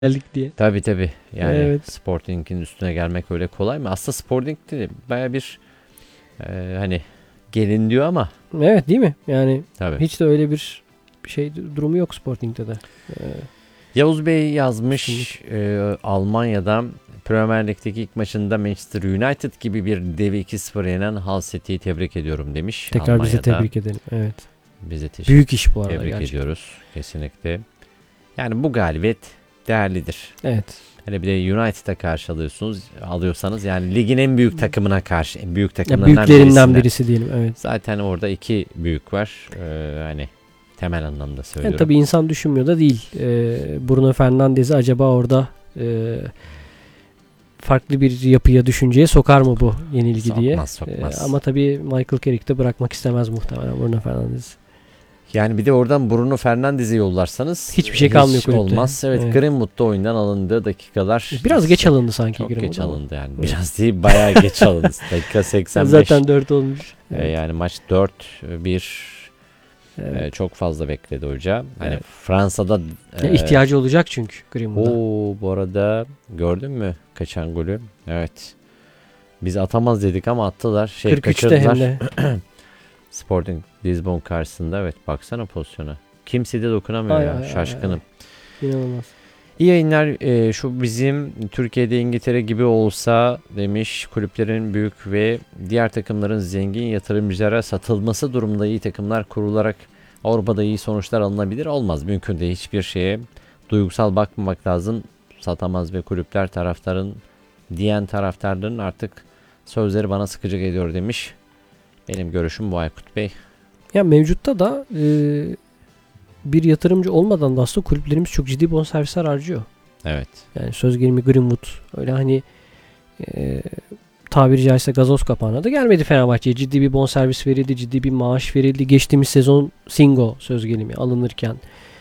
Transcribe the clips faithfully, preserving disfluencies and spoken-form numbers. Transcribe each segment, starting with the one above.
geldik diye. Tabii tabii. Yani Evet. Sporting'in üstüne gelmek öyle kolay mı? Aslında Sporting de baya bir e, hani gelin diyor ama Evet değil mi? Yani tabii. hiç de öyle bir şey durumu yok Sporting'de de. Ee, Yavuz Bey yazmış kesinlikle. e, Almanya'dan Premier Lig'deki ilk maçında Manchester United gibi bir devi iki sıfır yenen Hull City'yi tebrik ediyorum demiş. Tekrar bizi Almanya'da. tebrik edelim. Evet. Bize teşekkür Büyük iş bu arada tebrik gerçekten. ediyoruz kesinlikle. Yani bu galibiyet değerlidir. Evet. Hele bir de United'a karşı alıyorsunuz, alıyorsanız yani ligin en büyük takımına karşı, en büyük Ya takımlarından büyüklerinden birisinden. birisi diyelim. Evet. Zaten orada iki büyük var. Ee, hani temel anlamda Yani söylüyorum. tabii insan düşünmüyor da değil. Ee, Bruno Fernandes'i acaba orada e, farklı bir yapıya, düşünceye sokar mı bu yenilgi Sokmaz, diye. sokmaz. Ee, ama tabii Michael Carrick de bırakmak istemez muhtemelen Bruno Fernandes. Yani bir de oradan Bruno Fernandes'i yollarsanız Hiçbir şey kalmıyor hiç kulüpte. olmaz. Evet, Evet. Greenwood'da oyundan alındığı dakikalar Biraz geç alındı sanki çok Greenwood geç ama. alındı yani. Evet. Biraz değil, bayağı geç alındı. Dakika seksen beş. Zaten dört olmuş. Ee, Evet. yani maç dört bir. Evet. Ee, çok fazla bekledi hoca. Hani Evet. Fransa'da Ya e, ihtiyacı olacak çünkü Greenwood'a. Oo, bu arada gördün mü kaçan golü? Evet. Biz atamaz dedik ama attılar. Şey kırk üçte kaçırdılar. hem de. Sporting Lisbon karşısında. Evet, baksana pozisyona. Kimse de dokunamıyor Ay, ya. ay, ay, Şaşkınım. ay. İnanılmaz. İyi yayınlar. Ee, şu bizim Türkiye'de İngiltere gibi olsa demiş, kulüplerin büyük ve diğer takımların zengin yatırımcılara satılması durumunda iyi takımlar kurularak Avrupa'da iyi sonuçlar alınabilir. Olmaz. Mümkün değil. Hiçbir şeye duygusal bakmamak lazım. Satamaz ve kulüpler taraftarın diyen taraftarların artık sözleri bana sıkıcı geliyor demiş. Benim görüşüm bu Aykut Bey. Ya mevcutta da e, bir yatırımcı olmadan da aslında kulüplerimiz çok ciddi bonservisler harcıyor. Evet. Yani söz gelimi Greenwood öyle hani e, tabiri caizse gazoz kapağına da gelmedi Fenerbahçe'ye. Ciddi bir bonservis verildi, ciddi bir maaş verildi. Geçtiğimiz sezon Singo söz gelimi alınırken,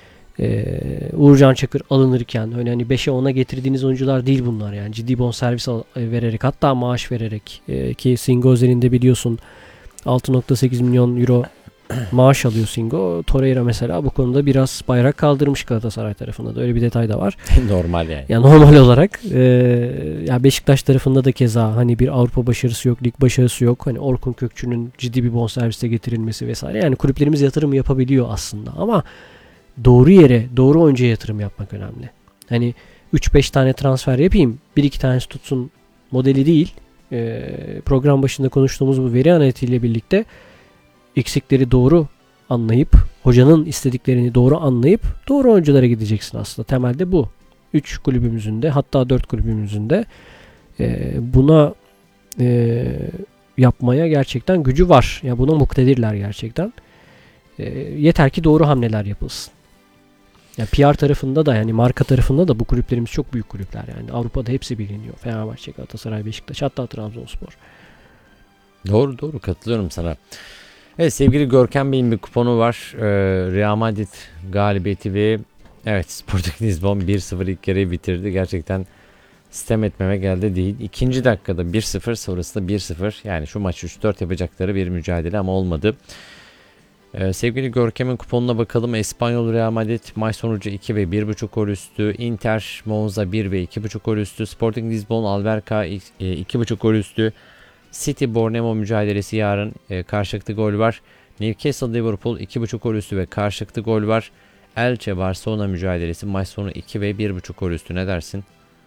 e, Uğurcan Çakır alınırken öyle hani beşe ona getirdiğiniz oyuncular değil bunlar yani. Ciddi bonservis al- vererek hatta maaş vererek e, ki Singo özelinde biliyorsun altı nokta sekiz milyon euro maaş alıyor Singo. Torreira mesela bu konuda biraz bayrak kaldırmış Galatasaray tarafında da. Öyle bir detay da var. Normal yani. Yani normal olarak e, ya Beşiktaş tarafında da keza hani bir Avrupa başarısı yok, lig başarısı yok. Hani Orkun Kökçü'nün ciddi bir bonserviste getirilmesi vesaire. Yani kulüplerimiz yatırım yapabiliyor aslında ama doğru yere, doğru oyuncuya yatırım yapmak önemli. Hani üç beş tane transfer yapayım, bir iki tanesi tutsun modeli değil. E, program başında konuştuğumuz bu veri analitiyle birlikte eksikleri doğru anlayıp, hocanın istediklerini doğru anlayıp doğru oyunculara gideceksin aslında. Temelde bu. üç kulübümüzün de hatta dört kulübümüzün de e, buna e, yapmaya gerçekten gücü var. Ya yani buna muktedirler gerçekten. E, yeter ki doğru hamleler yapılsın. Ya P R tarafında da yani marka tarafında da bu kulüplerimiz çok büyük kulüpler yani. Avrupa'da hepsi biliniyor. Fenerbahçe, Galatasaray, Beşiktaş hatta Trabzonspor. Doğru doğru katılıyorum sana. Evet, sevgili Görkem Bey'in bir kuponu var. Ee, Real Madrid galibiyeti ve evet Sporting Lisbon bir sıfır ilk yarıyı bitirdi. Gerçekten sitem etmeme geldi değil. İkinci dakikada bir sıfır, sonrasında bir sıfır. Yani şu maç üç dört yapacakları bir mücadele ama olmadı. Ee, sevgili Görkem'in kuponuna bakalım. Espanyol Real Madrid maç sonucu iki ve bir buçuk gol üstü. Inter Monza bir ve iki buçuk gol üstü. Sporting Lisbon Alverca iki buçuk gol üstü. City Bournemouth mücadelesi yarın, e, karşılıklı gol var. Newcastle Liverpool iki buçuk gol üstü ve karşılıklı gol var. Elche Barcelona mücadelesi maç sonu iki ve bir buçuk gol üstü, ne dersin?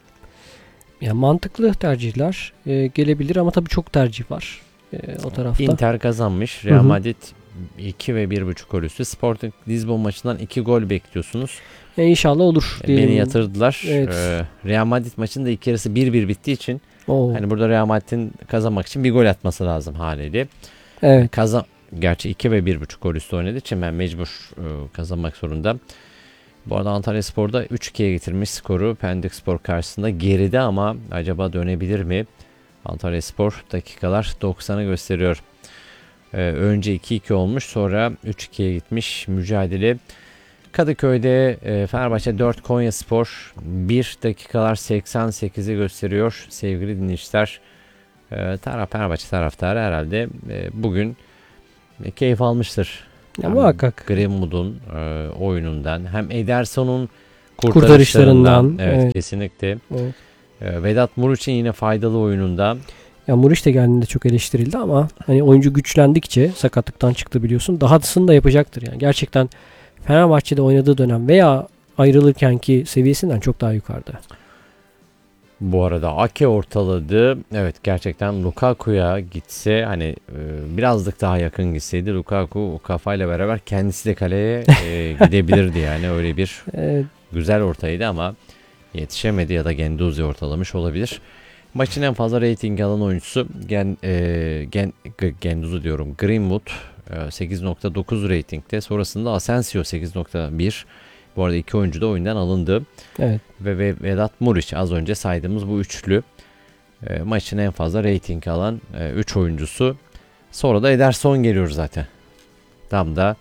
Ya mantıklı tercihler e, gelebilir ama tabii çok tercih var e, o tarafta. Inter kazanmış. Real Madrid iki ve bir buçuk gol üstü. Sporting Lisbon maçından iki gol bekliyorsunuz. E, inşallah olur. E, diyelim. beni yatırdılar. Evet. E, Real Madrid maçında ilk yarısı bir bir bittiği için Oo. hani burada Real Madrid'in kazanmak için bir gol atması lazım haliyle. Evet. Kazan Gerçi iki ve bir buçuk gol üstü oynadığı için ben mecbur e, kazanmak zorunda. Bu arada Antalyaspor'da üç ikiye getirmiş skoru Pendikspor karşısında, geride ama acaba dönebilir mi? Antalyaspor dakikalar doksanı gösteriyor. Ee, önce iki iki olmuş, sonra üç ikiye gitmiş mücadele. Kadıköy'de e, Fenerbahçe dört Konyaspor bir dakikalar seksen sekizi gösteriyor sevgili dinleyiciler. E, taraf Fenerbahçe taraftarı herhalde e, bugün e, keyif almıştır. Ya muhakkak. Greenwood'un e, oyunundan, hem Ederson'un kurtarışlarından. Evet, Evet. kesinlikle. Evet. Ee, Vedat Muriç'in yine faydalı oyununda. Ya Muriç de geldiğinde çok eleştirildi ama hani oyuncu güçlendikçe sakatlıktan çıktı biliyorsun. Dahasını da yapacaktır yani. Gerçekten Fenerbahçe'de oynadığı dönem veya ayrılırkenki seviyesinden çok daha yukarıda. Bu arada Ake ortaladı. Evet, gerçekten Lukaku'ya gitse hani e, birazcık daha yakın gitseydi Lukaku o kafayla beraber kendisi de kaleye e, gidebilirdi yani, öyle bir Evet. güzel ortaydı ama yetişemedi ya da Guendouzi ortalamış olabilir. Maçın en fazla reyting alan oyuncusu Gen, e, Gen, Guendouzi diyorum Greenwood e, sekiz nokta dokuz reytingde, sonrasında Asensio sekiz nokta bir. Bu arada iki oyuncu da oyundan alındı. Evet. Ve, ve Vedat Muriç, az önce saydığımız bu üçlü e, maçın en fazla reyting alan üç oyuncusu. Sonra da Ederson geliyor zaten. Tam da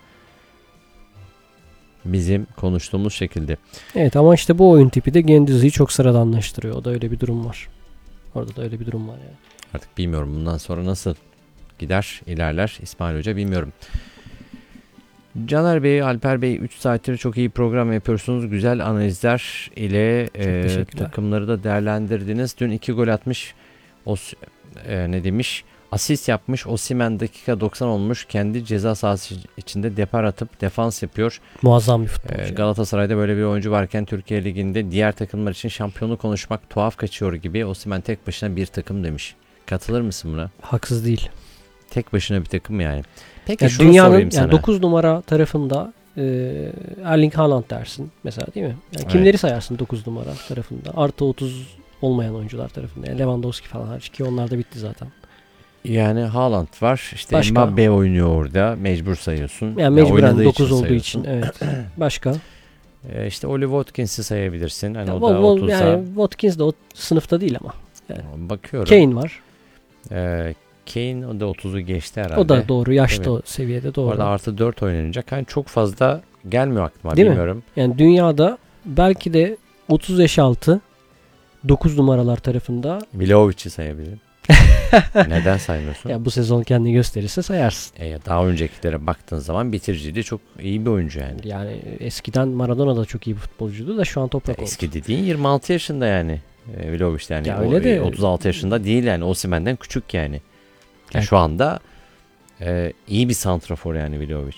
bizim konuştuğumuz şekilde. Evet ama işte bu oyun tipi de Guendouzi'yi çok sıradanlaştırıyor. O da öyle bir durum var. Orada da öyle bir durum var yani. Artık bilmiyorum bundan sonra nasıl gider, ilerler İsmail Hoca, bilmiyorum. Caner Bey, Alper Bey, üç saattir çok iyi program yapıyorsunuz. Güzel analizler ile e, takımları da değerlendirdiniz. Dün iki gol atmış. O e, ne demiş? Asist yapmış. Osimhen dakika doksan olmuş. Kendi ceza sahası içinde depar atıp defans yapıyor. Muazzam bir futbolcu. E, Galatasaray'da böyle bir oyuncu varken Türkiye Ligi'nde diğer takımlar için şampiyonu konuşmak tuhaf kaçıyor gibi. Osimhen tek başına bir takım demiş. Katılır mısın buna? Haksız değil. Tek başına bir takım yani. Peki Ya şunu dünyanın sorayım sana. yani dokuz numara tarafında e, Erling Haaland dersin mesela, değil mi? Yani kimleri Evet. sayarsın dokuz numara tarafında? Artı otuz olmayan oyuncular tarafında. Yani Lewandowski falan hariç, ki onlar da bitti zaten. Yani Haaland var. İşte Başka? Mbappe oynuyor orada. Mecbur sayıyorsun. Yani Ya mecburen oynadığı dokuz olduğu sayıyorsun. için. Evet. Başka? Ee, işte Oli Watkins'i sayabilirsin. Hani Ya, o Vol- da Vol- otuzda. yani Watkins de o sınıfta değil ama. Bakıyorum. Kane var. Ee, Kane o da otuzu geçti herhalde. O da doğru. Yaşta Evet. o seviyede doğru. Orada artı dört oynanacak. Hani çok fazla gelmiyor aklıma. Değil mi? Bilmiyorum. Yani dünyada belki de otuz yaş altı dokuz numaralar tarafında. Vlahovic'i sayabilirim. Neden saymıyorsun? Ya bu sezon kendini gösterirse sayarsın. E, daha öncekilere baktığın zaman bitiriciliği çok iyi bir oyuncu yani. Yani eskiden Maradona da çok iyi bir futbolcuydu da şu an toprak oldu. Eski dediğin yirmi altı yaşında yani. E, Vlahovic yani. Ya O, öyle de- otuz altı yaşında değil yani. Osimhen'den küçük yani. Ya Evet. şu anda e, iyi bir santrafor yani Vlahovic.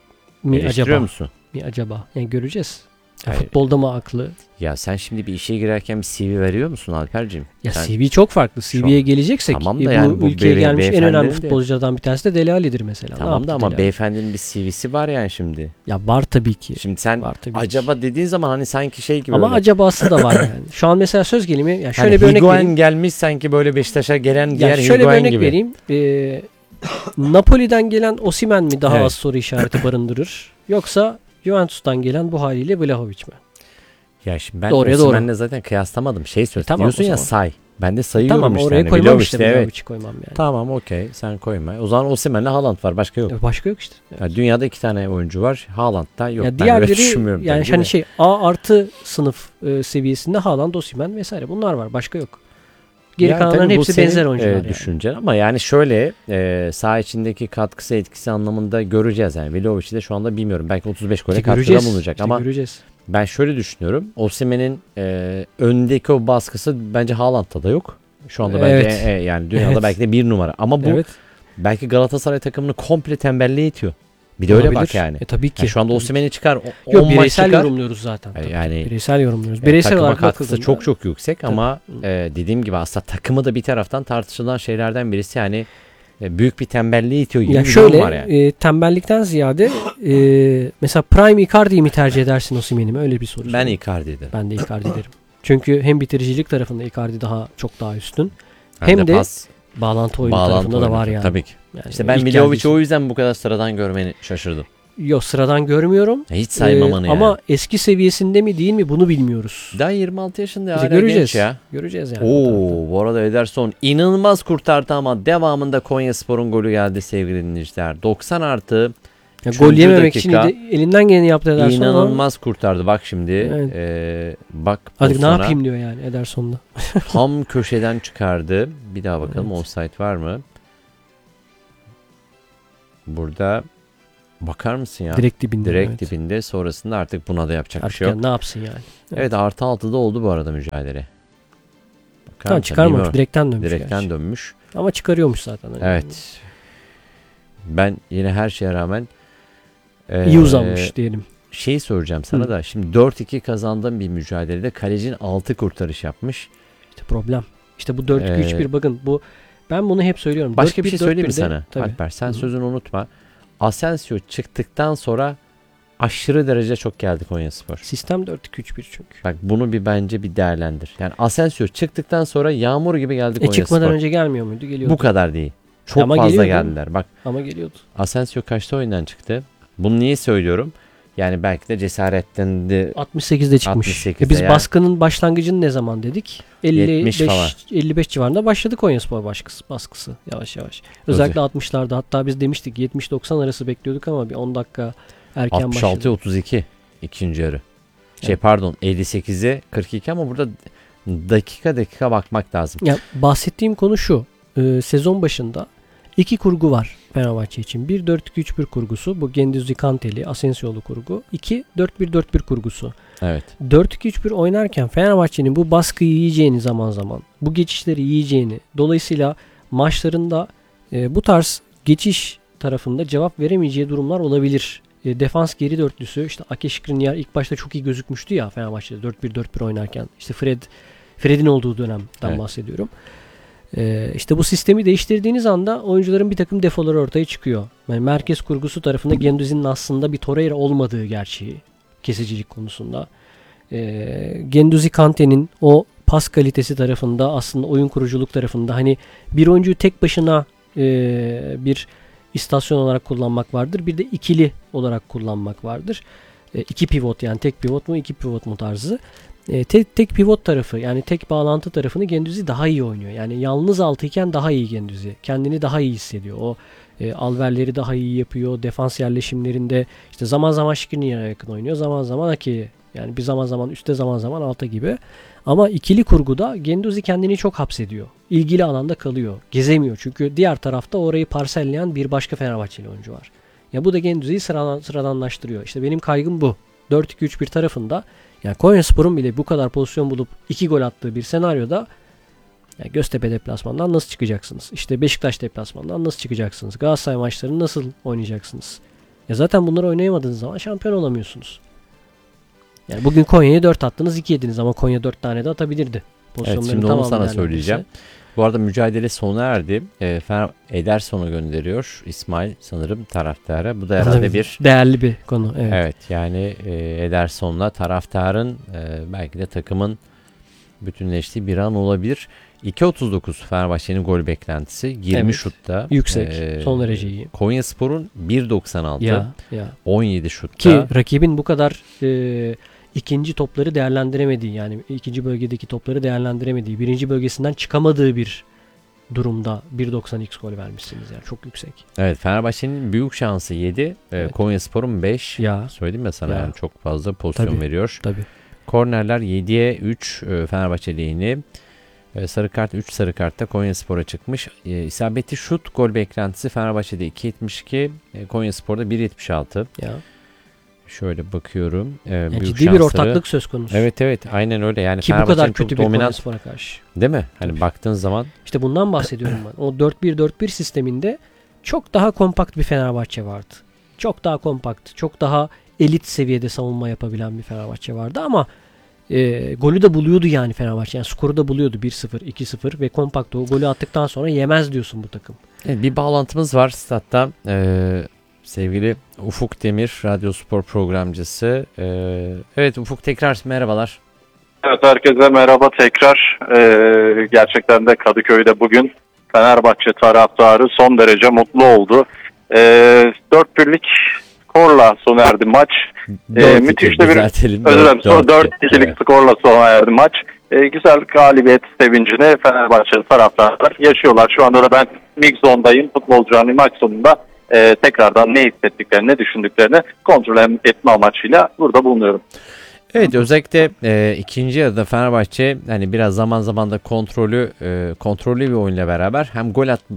Mi Eleştiriyor acaba? musun? Mi acaba? Yani göreceğiz. Ya Hayır. futbolda mı aklı? Ya sen şimdi bir işe girerken bir C V veriyor musun Alper'cim? Ya Sen- C V çok farklı. C V'ye geleceksek Tamam e, da bu yani bu ülkeye beye- gelmiş en önemli beyefendinin de- futbolculardan bir tanesi de Dele Alli'dir mesela. Ne Tamam yaptı da ama Dele Alli? beyefendinin bir C V'si var yani şimdi. Ya var tabii ki. Şimdi sen Var tabii ki. acaba dediğin zaman hani sanki şey gibi Ama öyle. acabası da var yani. Şu an mesela söz gelimi ya şöyle Hani bir örnek Higuain vereyim. gelmiş sanki böyle Beşiktaş'a gelen diğer Ya şöyle bir Higuain örnek gibi. vereyim. Ee, Napoli'den gelen Osimhen mi daha Evet. az soru işareti barındırır? Yoksa Juventus'tan gelen bu haliyle Vlahovic mi? Ya şimdi ben Doğruya doğru. Osimhen'le zaten kıyaslamadım. Şey söyle. E tamam, diyorsun o ya zaman. say. Ben de sayıyorum Tamam işte. oraya hani koymam Vlahovic işte de, evet. Vlahovic'i koymam yani. Tamam okey sen koyma. O zaman Osimhen'le Haaland var, başka yok. Ya başka yok işte. Ya dünyada iki tane oyuncu var. Haaland'da yok. Ya Ben öyle diğerleri düşünmüyorum. yani tabii hani de. şey A artı sınıf e, seviyesinde Haaland, Osimhen vesaire bunlar var. Başka yok. Geri Yani kalanların tabii bu hepsi senin, benzer oyuncular e, yani. düşüncen ama yani şöyle e, saha içindeki katkısı etkisi anlamında göreceğiz yani. Vlahovic'i de şu anda bilmiyorum. Belki otuz beş gole İşte katkıda göreceğiz. bulunacak İşte ama göreceğiz. ben şöyle düşünüyorum. Osimhen'in e, öndeki o baskısı bence Haaland'da da yok. Şu anda bence Evet. e, yani dünyada Evet. belki de bir numara. Ama bu Evet. belki Galatasaray takımını komple tembelliğe itiyor. Bir de öyle olabilir. bak yani. E tabii ki. Yani şu anda Tabii Osimhen'i çıkar. O, Yok on maç bireysel çıkar. yorumluyoruz zaten. Yani- Tabii yani- ki. Bireysel yorumluyoruz. Yani Bireysel takıma olarak katkısı bakıldığında- çok çok yüksek ama Tabii. e, dediğim gibi aslında takımı da bir taraftan tartışılan şeylerden birisi yani e, büyük bir tembelliği itiyor gibi Ya bir şöyle durum var yani. e, tembellikten ziyade e, mesela Prime Icardi'yi mi tercih edersin Osimhen'i mi? Öyle bir soru. Ben sorayım. Icardi dedim. Ben de Icardi derim. Çünkü hem bitiricilik tarafında Icardi daha çok daha üstün. Hem, Hem de, de pas, bağlantı oyunu bağlantı tarafında da var oyunu. yani. Tabii ki. Yani İşte ben ilk Vlahovic'i geldiği- o yüzden bu kadar sıradan görmeni şaşırdım. Yok sıradan görmüyorum. Ya hiç saymamanı Ee, yani. Ama eski seviyesinde mi değil mi bunu bilmiyoruz. Daha yirmi altı yaşında İşte hala göreceğiz. genç ya. Göreceğiz yani. o tarafta. Oo, bu arada Ederson inanılmaz kurtardı ama devamında Konyaspor'un golü geldi sevgili dinleyiciler. doksan artı Ya üçüncü gol yememek dakika için de elinden geleni yaptı Ederson ama inanılmaz kurtardı. Bak şimdi Evet. ee, bak hadi ne pozisyona. yapayım diyor yani Ederson'da. Tam köşeden çıkardı. Bir daha bakalım Evet. offside var mı? Burada Bakar mısın ya? Direkt dibinde. Direkt evet. dibinde. Sonrasında artık buna da yapacak Artık bir şey yok. yani ne yapsın yani? Evet, Evet. artı altıda oldu bu arada mücadele. Bakar Tamam, mısın? çıkarmamış. Bilmiyorum. Direkten dönmüş. Direkten gerçi. dönmüş. Ama çıkarıyormuş zaten. Hani. Evet. Ben yine her şeye rağmen İyi ee, uzanmış diyelim. Şey soracağım sana Hı. da. Şimdi dört iki kazandığım bir mücadelede kalecin altı kurtarış yapmış. İşte problem. İşte bu dört iki üç bir Ee, bakın bu ben bunu hep söylüyorum. Başka bir dört bir şey söyleyeyim mi dört birde sana? tabii. Alper sen Hı. sözünü unutma. Asensio çıktıktan sonra aşırı derece çok geldi Konyaspor. Sistem dört iki üç bir çünkü. Bak bunu bir bence bir değerlendir. Yani Asensio çıktıktan sonra yağmur gibi geldi E Konyaspor. çıkmadan önce gelmiyor muydu? Geliyordu. Bu kadar değil. Çok Ama fazla geliyor, değil mi? geldiler. Bak Ama geliyordu. Asensio kaçta oyundan çıktı? Bunu niye söylüyorum? Yani belki de cesaretlendi. altmış sekizde çıkmış. altmış sekizde E biz yani. baskının başlangıcını ne zaman dedik? yetmiş elli beş falan. elli beş civarında başladı Konyaspor baskısı, baskısı yavaş yavaş. Özellikle Özel. altmışlarda hatta biz demiştik yetmiş doksan arası bekliyorduk ama bir on dakika erken altmış başladı. altı otuz iki ikinci yarı. Şey Evet. pardon elli sekize kırk iki ama burada dakika dakika bakmak lazım. Ya bahsettiğim konu şu. Ee, sezon başında iki kurgu var Fenerbahçe için. bir dört iki üç bir kurgusu. Bu Gendüzi Kanteli, Asensio'lu kurgu. iki dört bir dört bir kurgusu. Evet. dört iki üç bir oynarken Fenerbahçe'nin bu baskıyı yiyeceğini zaman zaman, bu geçişleri yiyeceğini, dolayısıyla maçlarında e, bu tarz geçiş tarafında cevap veremeyeceği durumlar olabilir. E, defans geri dörtlüsü, işte Ake Skriniar ilk başta çok iyi gözükmüştü ya Fenerbahçe'de dört bir dört bir oynarken. İşte Fred, Fred'in olduğu dönemden Evet. bahsediyorum. E, işte bu sistemi değiştirdiğiniz anda oyuncuların bir takım defoları ortaya çıkıyor. Yani merkez kurgusu tarafında Gendüzi'nin aslında bir Torreira olmadığı gerçeği kesicilik konusunda. E, Gendüzi Kante'nin o pas kalitesi tarafında aslında oyun kuruculuk tarafında hani bir oyuncuyu tek başına e, bir istasyon olarak kullanmak vardır. Bir de ikili olarak kullanmak vardır. E, iki pivot yani tek pivot mu iki pivot mu tarzı. E, tek, tek pivot tarafı yani tek bağlantı tarafını Gendüzi daha iyi oynuyor. Yani yalnız altıyken daha iyi Gendüzi. Kendini daha iyi hissediyor. O e, alverleri daha iyi yapıyor. Defans yerleşimlerinde işte zaman zaman Skriniar'a yakın oynuyor. Zaman zaman Ake'ye. Yani bir zaman zaman üstte zaman zaman alta gibi. Ama ikili kurguda Gendüzi kendini çok hapsediyor. İlgili alanda kalıyor. Gezemiyor. Çünkü diğer tarafta orayı parselleyen bir başka Fenerbahçeli oyuncu var. Ya bu da Gendüzi'yi sıradan, sıradanlaştırıyor. İşte benim kaygım bu. dört iki üç bir tarafında yani Konyaspor'un bile bu kadar pozisyon bulup iki gol attığı bir senaryoda yani Göztepe deplasmandan nasıl çıkacaksınız? İşte Beşiktaş deplasmandan nasıl çıkacaksınız? Galatasaray maçlarını nasıl oynayacaksınız? Ya zaten bunları oynayamadığınız zaman şampiyon olamıyorsunuz. Yani bugün Konya'ya dört attınız, iki yediniz ama Konya dört tane de atabilirdi. Evet şimdi onu sana söyleyeceğim. Bu arada mücadele sona erdi. E, Fener Ederson'u gönderiyor. İsmail sanırım taraftara. Bu da herhalde bir değerli bir konu. Evet. evet yani e, Ederson'la taraftarın e, belki de takımın bütünleştiği bir an olabilir. iki otuz dokuz Fenerbahçe'nin gol beklentisi. yirmi Evet. şutta. Yüksek. E, Son derece iyi. Konyaspor'un bir doksan altı. Ya, ya. on yedi şutta. Ki rakibin bu kadar e, ikinci topları değerlendiremediği yani ikinci bölgedeki topları değerlendiremediği, birinci bölgesinden çıkamadığı bir durumda bir doksan x gol vermişsiniz yani çok yüksek. Evet Fenerbahçe'nin büyük şansı yedi. Evet. Konyaspor'un beş. Ya. Söyledim ya sana Ya. yani çok fazla pozisyon Tabii. veriyor. Tabii. Kornerler yediye üç e, Fenerbahçe lehine. E, sarı kart üç sarı kartta Konyaspor'a çıkmış. E, isabetli şut gol beklentisi Fenerbahçe'de iki yetmiş iki. E, Konyaspor'da bir yetmiş altı. Ya. Şöyle bakıyorum. E, Yani büyük ciddi bir şansları- ortaklık söz konusu. Evet evet aynen öyle. Yani Ki bu kadar Fenerbahçe'nin kötü çok bir dominant Konyaspor'a karşı. değil mi? Hani Tabii. baktığın zaman İşte bundan bahsediyorum ben. O dört bir dört bir sisteminde çok daha kompakt bir Fenerbahçe vardı. Çok daha kompakt, çok daha elit seviyede savunma yapabilen bir Fenerbahçe vardı ama e, golü de buluyordu yani Fenerbahçe. Yani skoru da buluyordu bir sıfır, iki sıfır ve kompakt. O golü attıktan sonra yemez diyorsun bu takım. evet, bir bağlantımız var statta. E, sevgili Ufuk Demir, Radyo Spor programcısı. E, evet Ufuk tekrar merhabalar. Evet herkese merhaba tekrar. Ee, gerçekten de Kadıköy'de bugün Fenerbahçe taraftarı son derece mutlu oldu. Ee, dört birlik skorla sona erdi maç. dört iki müthiş de bir- düzeltelim. Özür dilerim dört- dört dört- ikilik evet. skorla sona erdi maç. Ee, güzel galibiyet sevincini Fenerbahçe taraftarlar yaşıyorlar. Şu anda da ben Mixzone'dayım. Futbolcuların maç sonunda e, tekrardan ne hissettiklerini, ne düşündüklerini kontrol etme amacıyla burada bulunuyorum. Evet özellikle e, ikinci yarıda Fenerbahçe hani biraz zaman zaman da kontrolü e, kontrollü bir oyunla beraber hem gol at,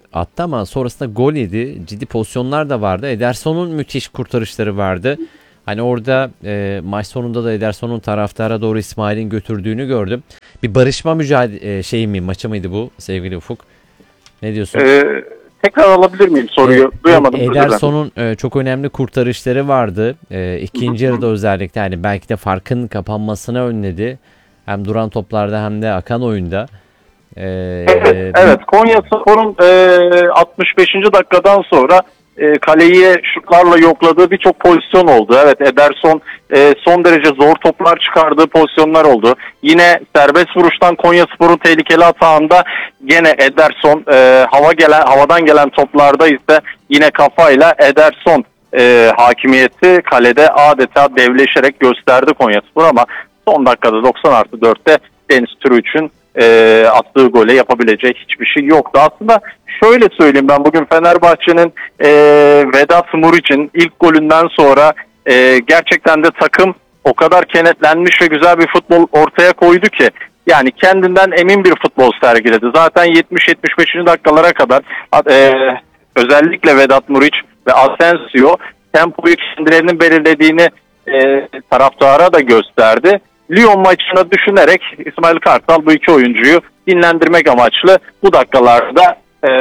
attı ama sonrasında gol yedi. Ciddi pozisyonlar da vardı. Ederson'un müthiş kurtarışları vardı. Hani orada e, maç sonunda da Ederson'un taraftara doğru İsmail'in götürdüğünü gördüm. Bir barışma mücadele şey mi maçı mıydı bu sevgili Ufuk? Ne diyorsun? Ee, tekrar alabilir miyim soruyu? E, Duyamadım. e, Ederson'un e, çok önemli kurtarışları vardı. E, ikinci yarıda özellikle hani belki de farkın kapanmasını önledi. Hem duran toplarda hem de akan oyunda. E, evet, Konyaspor'un e, altmış beşinci dakikadan sonra e, kaleyi şutlarla yokladığı birçok pozisyon oldu. Evet, Ederson e, son derece zor toplar çıkardığı pozisyonlar oldu. Yine serbest vuruştan Konyaspor'un tehlikeli atağında gene Ederson e, hava gelen havadan gelen toplarda ise yine kafayla Ederson e, hakimiyeti kalede adeta devleşerek gösterdi Konyaspor ama son dakikada doksan artı dörtte Deniz Türüç'ün e, attığı gole yapabilecek hiçbir şey yoktu. Aslında şöyle söyleyeyim, ben bugün Fenerbahçe'nin e, Vedat Muriç'in ilk golünden sonra e, gerçekten de takım o kadar kenetlenmiş ve güzel bir futbol ortaya koydu ki yani kendinden emin bir futbol sergiledi. Zaten yetmiş yetmiş beşinci dakikalara kadar e, özellikle Vedat Muriç ve Asensio tempoyu kendilerinin belirlediğini e, taraftara da gösterdi. Lyon maçını düşünerek İsmail Kartal bu iki oyuncuyu dinlendirmek amaçlı bu dakikalarda e,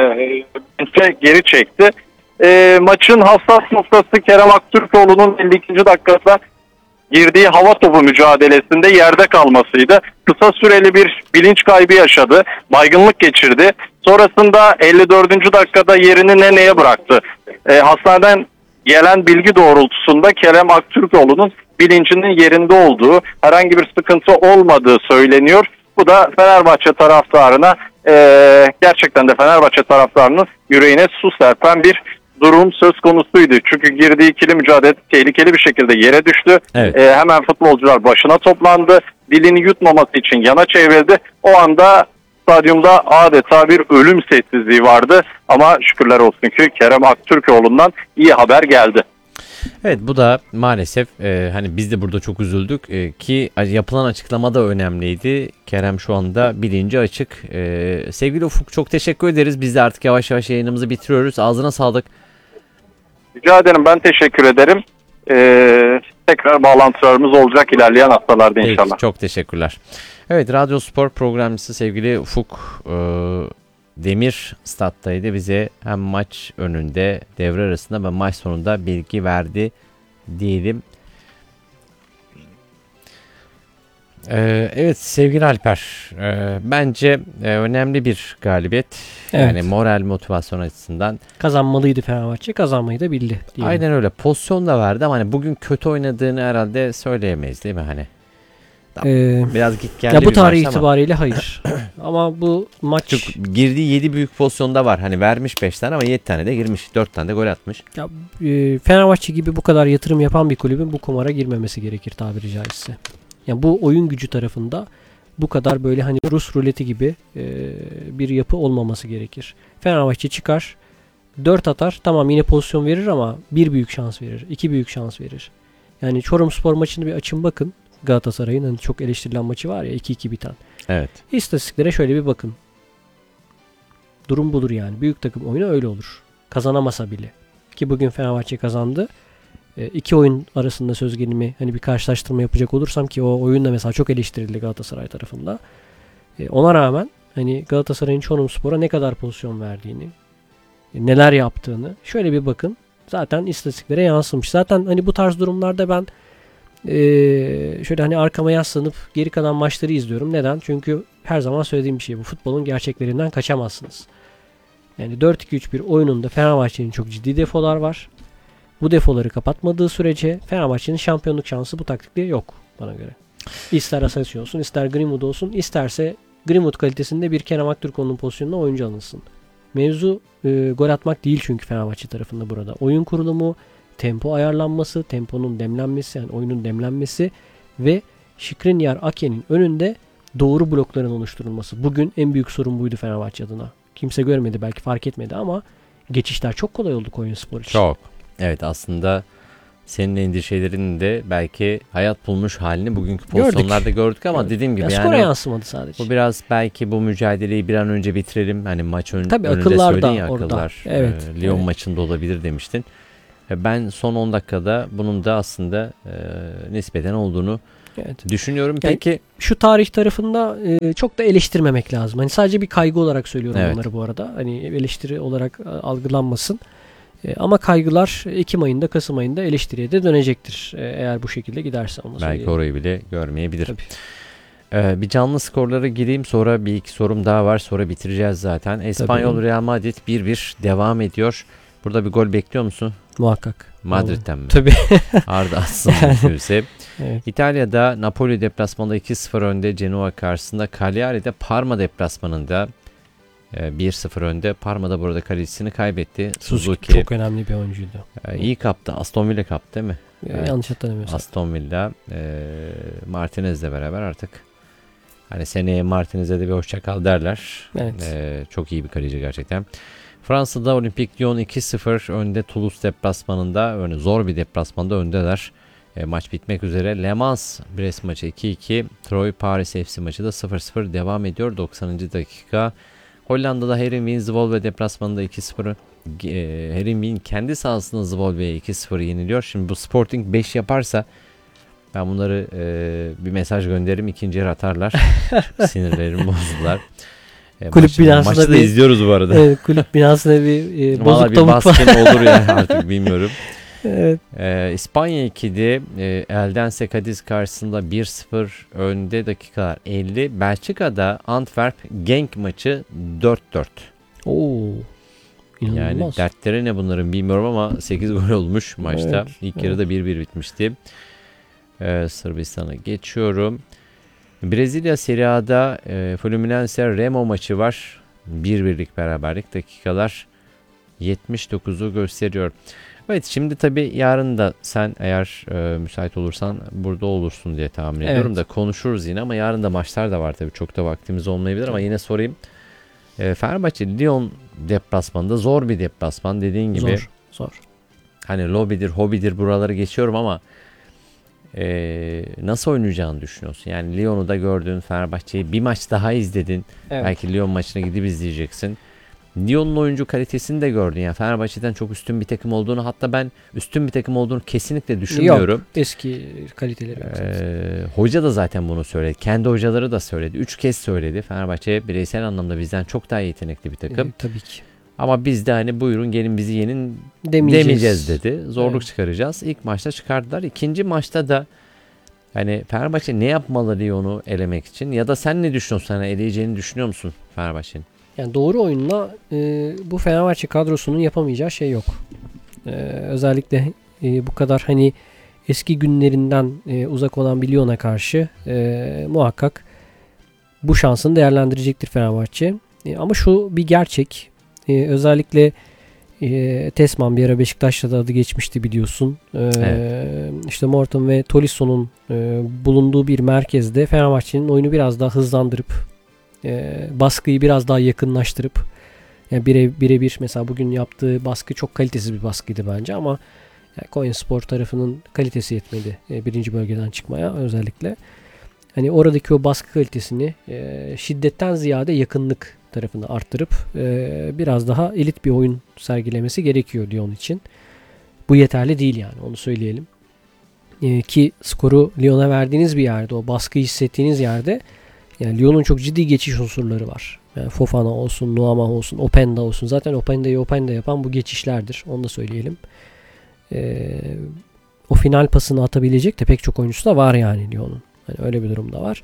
geri çekti. E, maçın hassas noktası Kerem Aktürkoğlu'nun elli ikinci dakikada girdiği hava topu mücadelesinde yerde kalmasıydı. Kısa süreli bir bilinç kaybı yaşadı. Baygınlık geçirdi. Sonrasında elli dördüncü dakikada yerini Nene'ye bıraktı. E, hastaneden gelen bilgi doğrultusunda Kerem Aktürkoğlu'nun bilincinin yerinde olduğu, herhangi bir sıkıntı olmadığı söyleniyor. Bu da Fenerbahçe taraftarına e, gerçekten de Fenerbahçe taraftarının yüreğine su serpen bir durum söz konusuydu. Çünkü girdiği ikili mücadele tehlikeli bir şekilde yere düştü. Evet. E, hemen futbolcular başına toplandı. Dilini yutmaması için yana çevrildi. O anda stadyumda adeta bir ölüm sessizliği vardı. Ama şükürler olsun ki Kerem Aktürkoğlu'ndan iyi haber geldi. Evet, bu da maalesef e, hani biz de burada çok üzüldük e, ki yapılan açıklama da önemliydi. Kerem şu anda bilinci açık. E, sevgili Ufuk, çok teşekkür ederiz. Biz de artık yavaş yavaş yayınımızı bitiriyoruz. Ağzına sağlık. Rica ederim, ben teşekkür ederim. Ee, tekrar bağlantılarımız olacak ilerleyen haftalarda inşallah. Peki, çok teşekkürler. Evet, Radyo Spor programcısı sevgili Ufuk e, Demir stat'taydı. Bize hem maç önünde, devre arasında ve maç sonunda bilgi verdi diyelim. Ee, evet sevgili Alper, e, bence e, önemli bir galibiyet. Evet. Yani moral motivasyon açısından. Kazanmalıydı Fenerbahçe, kazanmayı da bildi. Diyelim. Aynen öyle. Pozisyon da verdi ama hani bugün kötü oynadığını herhalde söyleyemeyiz değil mi hani? Ee, Biraz git geldi ya bu bir tarih maçtı ama. itibariyle hayır. Ama bu maç Çünkü girdiği yedi büyük pozisyonda var. Hani vermiş beş tane ama yedi tane de girmiş. dört tane de gol atmış. ya, e, Fenerbahçe gibi bu kadar yatırım yapan bir kulübün bu kumara girmemesi gerekir tabiri caizse. Yani bu oyun gücü tarafında bu kadar böyle hani Rus ruleti gibi e, bir yapı olmaması gerekir. Fenerbahçe çıkar, dört atar, tamam yine pozisyon verir ama bir büyük şans verir, iki büyük şans verir. Yani Çorumspor maçını bir açın bakın. Galatasaray'ın hani çok eleştirilen maçı var ya, iki iki biten. Evet. İstatistiklere şöyle bir bakın. Durum budur yani. Büyük takım oyunu öyle olur. Kazanamasa bile. Ki bugün Fenerbahçe kazandı. E, iki oyun arasında söz gelimi hani bir karşılaştırma yapacak olursam ki o oyun da mesela çok eleştirildi Galatasaray tarafında. E, ona rağmen hani Galatasaray'ın Çorumspor'a ne kadar pozisyon verdiğini, e, neler yaptığını şöyle bir bakın. Zaten istatistiklere yansımış. Zaten hani bu tarz durumlarda ben Ee, şöyle hani arkama yaslanıp geri kalan maçları izliyorum. Neden? Çünkü her zaman söylediğim bir şey bu. Futbolun gerçeklerinden kaçamazsınız. Yani dört iki üç bir oyununda Fenerbahçe'nin çok ciddi defolar var. Bu defoları kapatmadığı sürece Fenerbahçe'nin şampiyonluk şansı bu taktikte yok bana göre. İster Asensio olsun, ister Greenwood olsun, isterse Greenwood kalitesinde bir Kerem Aktürkoğlu'nun pozisyonuna oyuncu alınsın. Mevzu e, gol atmak değil çünkü Fenerbahçe tarafında burada. Oyun kurulumu, tempo ayarlanması, temponun demlenmesi, yani oyunun demlenmesi ve Skriniar Ake'nin önünde doğru blokların oluşturulması. Bugün en büyük sorun buydu Fenerbahçe adına. Kimse görmedi, belki fark etmedi ama geçişler çok kolay oldu Konyaspor için. Çok. Evet, aslında senin endişelerinin de belki hayat bulmuş halini bugünkü pozisyonlarda gördük ama gördük. dediğim gibi ya, yani skora yansımadı sadece. bu biraz belki bu mücadeleyi bir an önce bitirelim. Hani maç ön, Tabii önünde akıllar söyledin da ya orada. akıllar. Evet, E, Lyon evet. maçında olabilir demiştin. E, ben son on dakikada bunun da aslında e, nispeten olduğunu Evet. düşünüyorum. Yani Peki şu tarih tarafında e, çok da eleştirmemek lazım. Hani sadece bir kaygı olarak söylüyorum Evet. bunları bu arada. Hani eleştiri olarak e, algılanmasın. E, ama kaygılar Ekim ayında, Kasım ayında eleştiriye de dönecektir. E, eğer bu şekilde giderse onu belki söyleyeyim. orayı bile görmeyebilir. Tabii. Ee, bir canlı skorlara gireyim, sonra bir iki sorum daha var, sonra bitireceğiz zaten. Espanyol Tabii. Real Madrid bir bir devam ediyor. Burada bir gol bekliyor musun? Muhakkak. Madrid'den mi? Tabii. Arda atsın mümkünse. Evet. İtalya'da Napoli deplasmanda iki sıfır önde Genoa karşısında. Cagliari'de Parma deplasmanında e, bir sıfır önde. Parma'da burada kalecisini kaybetti. Suzuki. Çok önemli bir oyuncuydu. E, iyi kaptı. Aston Villa kaptı değil mi? Evet. Yanlış hatırlamıyorsam. Aston Villa e, Martinez'le beraber artık hani seneye Martinez'e de bir hoşça kal derler. Evet. E, çok iyi bir kaleci gerçekten. Fransa'da Olympique Lyon iki sıfır önde Toulouse deplasmanında, öyle zor bir deplasmanda öndeler. E, maç bitmek üzere. Le Mans Brest maçı iki iki. Troyes Paris F C maçı da sıfır sıfır devam ediyor. doksanıncı dakika. Hollanda'da Heerenveen Zwolle deplasmanında iki sıfır. E, Heerenveen kendi sahasında Zwolle'ye iki sıfır yeniliyor. Şimdi bu Sporting beş yaparsa ben bunları e, bir mesaj gönderirim. İkinci yarı atarlar. Sinirlerim bozdular. E, Kulüp maçı, binasında maçı da bir- izliyoruz bu arada. Evet, kulüp binasına bir e, Valla bozuk bir tavuk var. baskın olur ya artık bilmiyorum. Evet. Ee, İspanya ikide e, Eldense Cadiz karşısında bir sıfır önde dakikalar elli. Belçika'da Antwerp Genk maçı dört dört. Oo. Yani İnanılmaz. dertleri ne bunların bilmiyorum ama sekiz gol olmuş maçta. Evet, İlk evet. yarıda bir bir bitmişti. Ee, Sırbistan'a geçiyorum. Brezilya Serie A'da e, Fluminense Remo maçı var. bir birlik beraberlik dakikalar yetmiş dokuzu gösteriyor. Evet, şimdi tabii yarın da sen eğer e, müsait olursan burada olursun diye tahmin Evet. ediyorum da konuşuruz yine, ama yarın da maçlar da var tabii, çok da vaktimiz olmayabilir ama yine sorayım. E, Fenerbahçe Lyon deplasmanında zor bir deplasman dediğin gibi. Zor. Zor. Hani lobidir, hobidir buraları geçiyorum ama e, nasıl oynayacağını düşünüyorsun? Yani Lyon'u da gördün, Fenerbahçe'yi bir maç daha izledin. Evet. Belki Lyon maçına gidip izleyeceksin. Lyon'un oyuncu kalitesini de gördün. Yani Fenerbahçe'den çok üstün bir takım olduğunu, hatta ben üstün bir takım olduğunu kesinlikle düşünmüyorum. Yok. Eski kaliteleri yok. zaten. Ee, hoca da zaten bunu söyledi. Kendi hocaları da söyledi. Üç kez söyledi. Fenerbahçe bireysel anlamda bizden çok daha yetenekli bir takım. E, tabii ki. Ama biz de hani buyurun gelin bizi yenin Demeyeceğiz. demeyeceğiz dedi. Zorluk Evet. çıkaracağız. İlk maçta çıkardılar. İkinci maçta da hani Fenerbahçe ne yapmalı Lyon'u elemek için? Ya da sen ne düşünüyorsun? Hani eleyeceğini düşünüyor musun Fenerbahçe'nin? Yani doğru oyunla e, bu Fenerbahçe kadrosunun yapamayacağı şey yok. E, özellikle e, bu kadar hani eski günlerinden e, uzak olan bir Lyon'a karşı e, muhakkak bu şansını değerlendirecektir Fenerbahçe. E, ama şu bir gerçek. E, özellikle e, Tesman bir ara Beşiktaş'ta da adı geçmişti biliyorsun. E, Evet. İşte Morton ve Tolisso'nun e, bulunduğu bir merkezde Fenerbahçe'nin oyunu biraz daha hızlandırıp e, baskıyı biraz daha yakınlaştırıp, yani bire birebir mesela bugün yaptığı baskı çok kalitesiz bir baskıydı bence ama yani Konyaspor tarafının kalitesi yetmedi e, birinci bölgeden çıkmaya özellikle. Hani oradaki o baskı kalitesini e, şiddetten ziyade yakınlık tarafını arttırıp e, biraz daha elit bir oyun sergilemesi gerekiyor Lyon için. Bu yeterli değil yani, onu söyleyelim. E, ki skoru Lyon'a verdiğiniz bir yerde, o baskıyı hissettiğiniz yerde, yani Lyon'un çok ciddi geçiş unsurları var. Yani Fofana olsun, Nuama olsun, Openda olsun. Zaten Openda'yı Openda yapan bu geçişlerdir. Onu da söyleyelim. Ee, o final pasını atabilecek de pek çok oyuncusu da var yani Lyon'un. Hani öyle bir durum da var.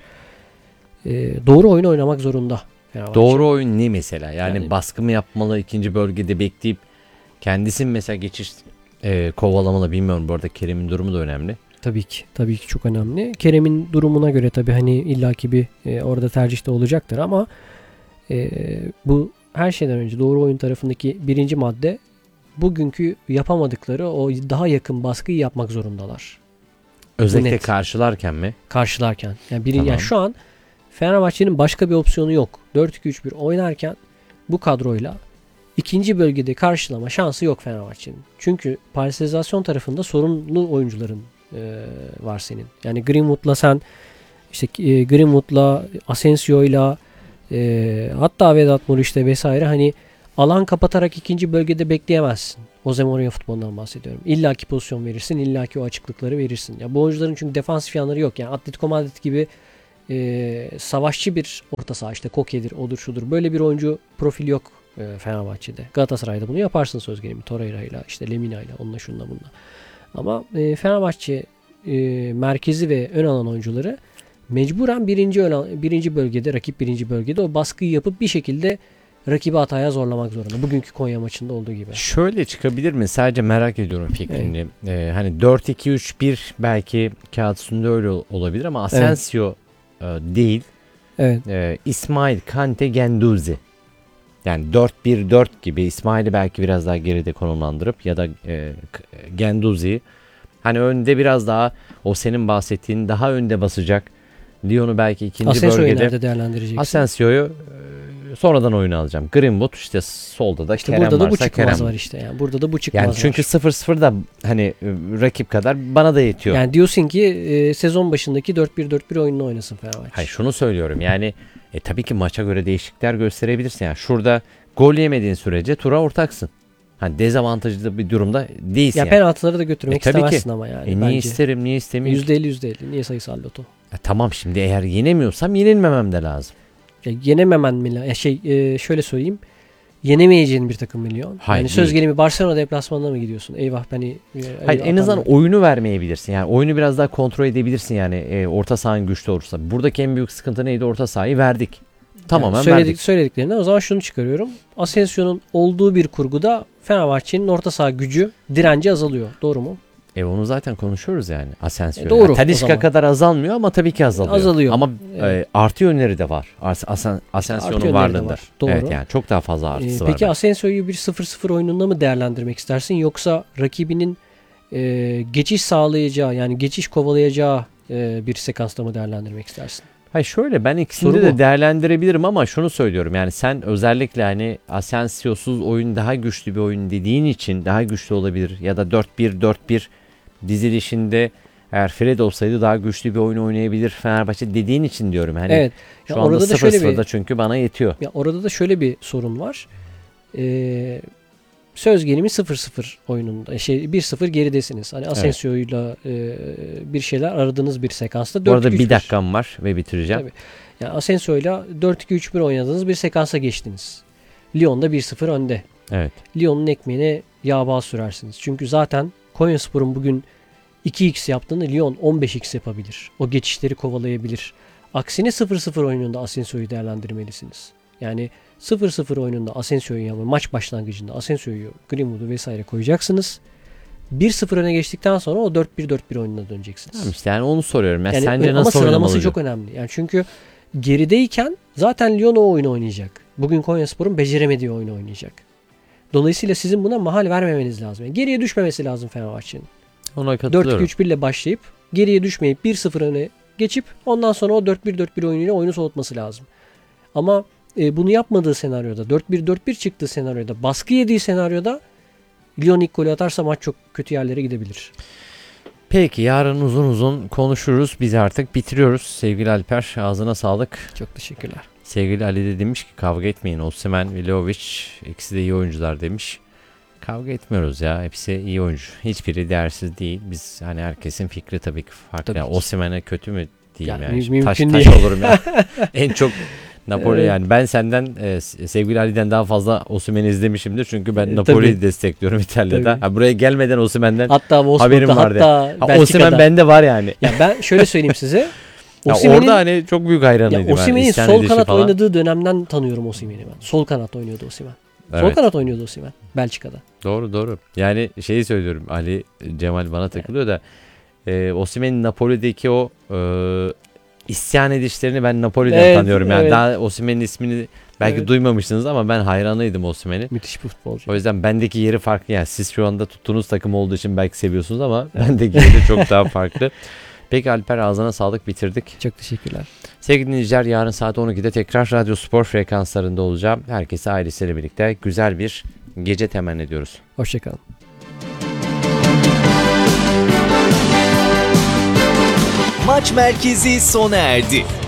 Ee, doğru oyun oynamak zorunda Fenerbahçe. Doğru oyun ne mesela? Yani, Yani- baskı mı yapmalı, ikinci bölgede bekleyip kendisi mi mesela geçiş e, kovalamalı, bilmiyorum. Bu arada Kerem'in durumu da önemli. Tabii ki. Tabii ki çok önemli. Kerem'in durumuna göre tabii hani illaki bir e, orada tercih de olacaktır ama e, bu her şeyden önce doğru oyun tarafındaki birinci madde, bugünkü yapamadıkları o daha yakın baskıyı yapmak zorundalar. Özellikle Net. karşılarken mi? Karşılarken. Yani, birin, Tamam. yani şu an Fenerbahçe'nin başka bir opsiyonu yok. dört iki üç bir oynarken bu kadroyla ikinci bölgede karşılama şansı yok Fenerbahçe'nin. Çünkü parselizasyon tarafında sorunlu oyuncuların e, var senin. Yani Greenwood'la sen işte e, Greenwood'la Asensio'yla e, hatta Vedat Muriç'te vesaire hani alan kapatarak ikinci bölgede bekleyemezsin. Jose Mourinho futbolundan bahsediyorum. İlla ki pozisyon verirsin, illa ki o açıklıkları verirsin. Ya bu oyuncuların çünkü defansif yanları yok. Yani Atletico Madrid gibi e, savaşçı bir orta saha işte Koke'dir, odur şudur. Böyle bir oyuncu profili yok e, Fenerbahçe'de. Galatasaray'da bunu yaparsın söz gelimi. Torreira'yla, işte Lemina'yla, onunla şunla bununla. Ama e, Fenerbahçe e, merkezi ve ön alan oyuncuları mecburen birinci, ön, birinci bölgede, rakip birinci bölgede o baskıyı yapıp bir şekilde rakibi hataya zorlamak zorunda. Bugünkü Konya maçında olduğu gibi. Şöyle çıkabilir mi? Sadece merak ediyorum fikrini. Evet. Ee, hani dört iki üç bir belki kağıt üstünde öyle olabilir ama Asensio evet. e, değil. Evet. E, İsmail, Kante, Genduzi. Yani dört bir dört gibi İsmail'i belki biraz daha geride konumlandırıp ya da e, Genduzi'yi hani önde biraz daha o senin bahsettiğin daha önde basacak. Lyon'u belki ikinci Asensio'yu bölgede. nerede değerlendireceksin? Asensio'yu sonradan oyuna alacağım. Greenwood işte solda da işte Kerem burada da bu varsa çıkmaz Kerem. var işte. Yani burada da bu çıkmaz Yani var. çünkü sıfır sıfır da hani rakip kadar bana da yetiyor. Yani diyorsun ki e, sezon başındaki dört bir dört bir oyununu oynasın Fenerbahçe. Hayır şunu söylüyorum. Yani e, tabii ki maça göre değişiklikler gösterebilirsin. Yani şurada gol yemediğin sürece tura ortaksın. Hani dezavantajlı bir durumda değilsin. Ya yani. penaltıları da götürmek E, tabii istemezsin ki. ama yani. E, niye bence. isterim, niye istemeyeyim? yüzde elli yüzde elli. Niye sayısal loto? E, tamam şimdi eğer yenemiyorsam yenilmemem de lazım. Ya yenememen mi? Ya şey e, şöyle söyleyeyim. Yenemeyeceğin bir takım milyon. Hayır, yani söz değil. gelimi Barcelona deplasmanına mı gidiyorsun? Eyvah beni e, Hayır en azından atarlar. oyunu vermeyebilirsin. Yani oyunu biraz daha kontrol edebilirsin yani e, orta sahanın güçlü olursa. Buradaki en büyük sıkıntı neydi? Orta sahayı verdik. Tamamen yani söyledik, verdik. Söylediklerinden o zaman şunu çıkarıyorum. Asensio'nun olduğu bir kurguda Fenerbahçe'nin orta saha gücü, direnci azalıyor. Doğru mu? E onu zaten konuşuyoruz yani Asensio. E, doğru, Yani o Talisca zaman. kadar azalmıyor ama tabii ki azalıyor. Azalıyor. Ama Evet. e, artı yönleri de var. As, Asen, Asensio'nun Artı yönleri de varlığında. var. Doğru. Evet yani çok daha fazla Ee, artısı var. peki bence. Asensio'yu bir sıfır sıfır oyununda mı değerlendirmek istersin yoksa rakibinin e, geçiş sağlayacağı yani geçiş kovalayacağı e, bir sekansta mı değerlendirmek istersin? Hayır şöyle ben ikisini Soru de bu. değerlendirebilirim ama şunu söylüyorum. Yani sen özellikle hani Asensio'suz oyun daha güçlü bir oyun dediğin için daha güçlü olabilir. Ya da dört bir dört bir dizilişinde eğer Fred olsaydı daha güçlü bir oyun oynayabilir Fenerbahçe dediğin için diyorum. Hani Evet. şu Ya anda orada da sıfır şöyle sıfırda bir çünkü bana yetiyor. ya orada da şöyle bir sorun var. Ee, söz gelimi sıfır sıfır oyununda şey bir sıfır geridesiniz. Hani Asensio'yla e, bir şeyler aradığınız bir sekansta Bu arada dört iki üç bir dakikam var ve bitireceğim. Tabii. Yani Asensio'yla dört iki üç bir oynadığınız bir sekansa geçtiniz. Lyon'da bir sıfır önde. Evet. Lyon'un ekmeğine yağ bağ sürersiniz. Çünkü zaten Konyaspor'un bugün iki x yaptığını Lyon on beş x yapabilir. O geçişleri kovalayabilir. Aksine sıfır sıfır oyununda Asensio'yu değerlendirmelisiniz. Yani sıfır sıfır oyununda Asensio'yu yani maç başlangıcında Asensio'yu, Greenwood'u vesaire koyacaksınız. bir sıfır öne geçtikten sonra o dört bir dört bir oyununa döneceksiniz. Tamam işte yani onu soruyorum. Yani Yani sence ama nasıl sıralaması oynamalıydı? çok önemli. Yani çünkü gerideyken zaten Lyon o oyunu oynayacak. Bugün Konyaspor'un beceremediği oyunu oynayacak. Dolayısıyla sizin buna mahal vermemeniz lazım. Yani geriye düşmemesi lazım Fenerbahçe'nin. Ona dört katılıyorum. iki üç bir ile başlayıp geriye düşmeyip bir sıfır öne geçip ondan sonra o dört bir dört bir oyunuyla oyunu soğutması lazım. Ama e, bunu yapmadığı senaryoda dört bir dört bir çıktığı senaryoda baskı yediği senaryoda Lyon ilk golü atarsa maç çok kötü yerlere gidebilir. Peki yarın uzun uzun konuşuruz. Biz artık bitiriyoruz. Sevgili Alper ağzına sağlık. Çok teşekkürler. Sevgili Ali de demiş ki kavga etmeyin. Osimhen, Vlahovic ikisi de iyi oyuncular demiş. Kavga etmiyoruz ya. Hepsi iyi oyuncu. Hiçbiri değersiz değil. Biz hani herkesin fikri tabii ki farklı. Tabii Yani ki. Osimhen'e kötü mü diyeyim Yani yani. mümkün taş değil. taş olurum ya. En çok Napoli Evet. yani. Ben senden e, sevgili Ali'den daha fazla Osimhen'i izlemişimdir. Çünkü ben E, Napoli'yi tabii. destekliyorum İtalya'da. Tabii. Ha, buraya gelmeden Osimhen'den Hatta haberim Wolfsburg'da vardı. hatta Ha, Belçika'da. Osimhen bende var yani. Ya ben şöyle söyleyeyim size. Ya Osimhen'in orada hani çok büyük hayranıydım. ya ben. Osimhen'in İsyan sol edişi kanat falan. oynadığı dönemden tanıyorum Osimhen'i ben. Sol kanat oynuyordu Osimhen. Sol Evet. kanat oynuyordu Osimhen Belçika'da. Doğru doğru. Yani şeyi söylüyorum. Ali Cemal bana takılıyor da e, Osimhen'in Napoli'deki o e, isyan edişlerini ben Napoli'den Evet, tanıyorum. Yani evet. daha Osimhen'in ismini belki Evet. duymamışsınız ama ben hayranıydım Osimhen'in. Müthiş bir futbolcu. O yüzden bendeki yeri farklı. Yani siz şu anda tuttuğunuz takım olduğu için belki seviyorsunuz ama bendeki yeri çok daha farklı. Peki Alper, ağzına sağlık, bitirdik. Çok teşekkürler. Sevgili dinleyiciler, yarın saat on ikide tekrar Radyo Spor frekanslarında olacağım. Herkese ailesiyle birlikte güzel bir gece temenni ediyoruz. Hoşçakalın. Maç Merkezi sona erdi.